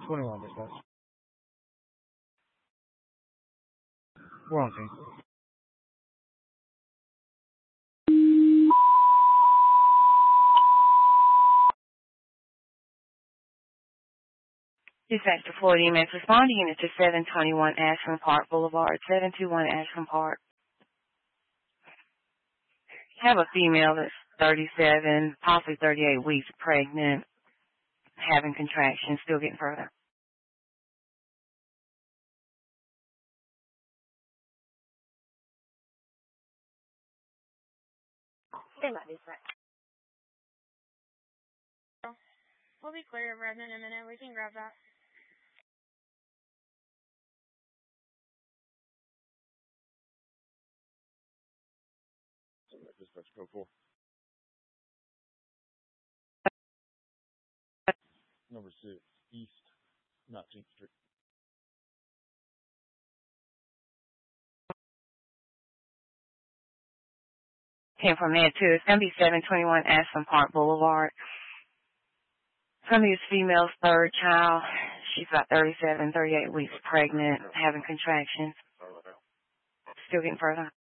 21 dispatch. We're on scene. Dispatch to Florida EMS responding unit to 721 Ashland Park Boulevard, 721 Ashland Park. Have a female that's 37, possibly 38 weeks pregnant, having contractions, still getting further. Stand by, dispatch. We'll be clear of resident in a minute. We can grab that. Dispatch code 4. Number 6, East 19th Street. Came from there too. It's going to be 721 Ashland Park Boulevard. It's going to be his female's third child. She's about 37, 38 weeks pregnant, having contractions. Still getting further.